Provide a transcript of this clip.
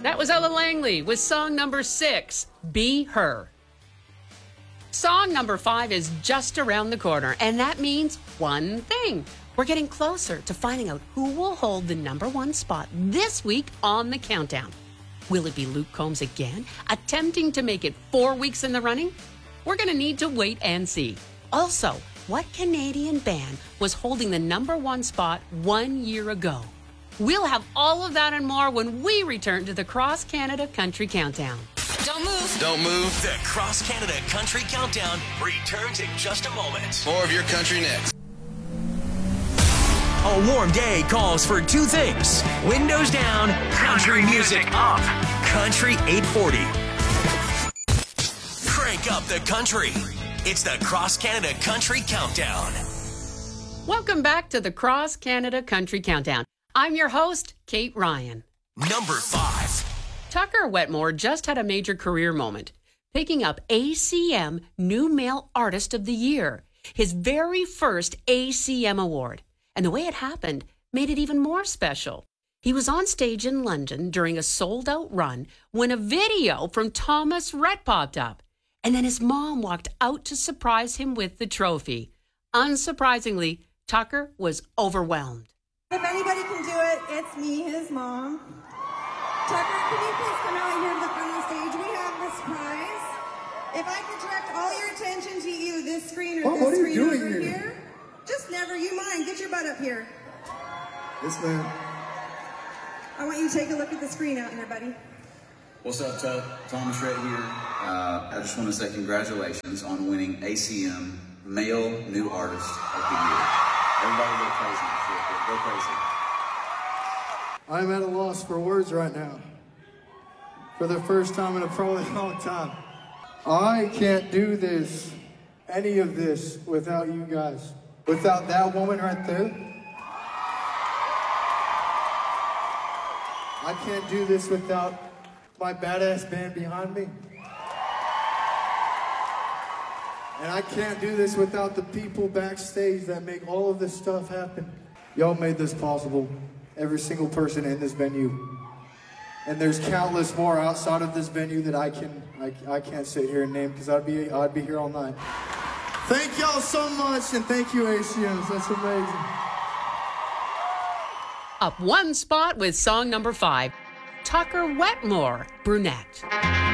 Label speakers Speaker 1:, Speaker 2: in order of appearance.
Speaker 1: That was Ella Langley with song number 6, Be Her. Song number 5 is just around the corner, and that means one thing. We're getting closer to finding out who will hold the number 1 spot this week on the countdown. Will it be Luke Combs again, attempting to make it 4 weeks in the running? We're going to need to wait and see. Also, what Canadian band was holding the number 1 spot 1 year ago? We'll have all of that and more when we return to the Cross Canada Country Countdown.
Speaker 2: Don't move.
Speaker 3: Don't move.
Speaker 4: The Cross Canada Country Countdown returns in just a moment.
Speaker 3: More of your country next.
Speaker 4: A warm day calls for 2 things. Windows down, country music up. Country 840. Crank up the country. It's the Cross Canada Country Countdown.
Speaker 1: Welcome back to the Cross Canada Country Countdown. I'm your host, Kate Ryan.
Speaker 4: Number 5.
Speaker 1: Tucker Wetmore just had a major career moment, picking up ACM New Male Artist of the Year, his very first ACM award. And the way it happened made it even more special. He was on stage in London during a sold-out run when a video from Thomas Rhett popped up. And then his mom walked out to surprise him with the trophy. Unsurprisingly, Tucker was overwhelmed.
Speaker 5: If anybody can do it, it's me, his mom. Tucker, can you please come out here to the front of the stage? We have this prize. If I could direct all your attention to you, this screen or this screen over here. Just never you mind. Get your butt up here.
Speaker 6: Yes, ma'am.
Speaker 5: I want you to take a look at the screen out here, buddy.
Speaker 7: What's up, Thomas Rhett here. I just want to say congratulations on winning ACM Male New Artist of the Year. Everybody go crazy. Go crazy.
Speaker 6: I'm at a loss for words right now. For the first time in a probably long time. I can't do this, any of this, without you guys. Without that woman right there. I can't do this without my badass band behind me. And I can't do this without the people backstage that make all of this stuff happen. Y'all made this possible. Every single person in this venue. And there's countless more outside of this venue that I can't sit here and name because I'd be here all night. Thank y'all so much, and thank you, ACMs. That's amazing.
Speaker 1: Up 1 spot with song number 5, Tucker Wetmore, Brunette.